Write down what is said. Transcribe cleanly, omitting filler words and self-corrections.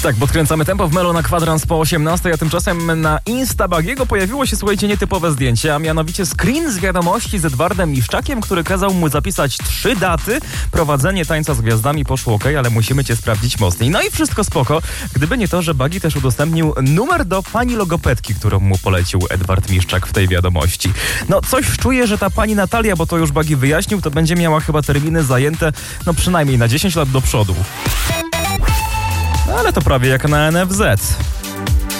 Tak, podkręcamy tempo w Melo na kwadrans po 18, a tymczasem na Insta Bagiego pojawiło się, słuchajcie, nietypowe zdjęcie, a mianowicie screen z wiadomości z Edwardem Miszczakiem, który kazał mu zapisać 3 daty. Prowadzenie Tańca z Gwiazdami poszło okej, ale musimy cię sprawdzić mocniej. No i wszystko spoko, gdyby nie to, że Bagi też udostępnił numer do pani logopedki, którą mu polecił Edward Miszczak w tej wiadomości. No coś czuję, że ta pani Natalia, bo to już Bagi wyjaśnił, to będzie miała chyba terminy zajęte, no przynajmniej na 10 lat do przodu. Ale to prawie jak na NFZ.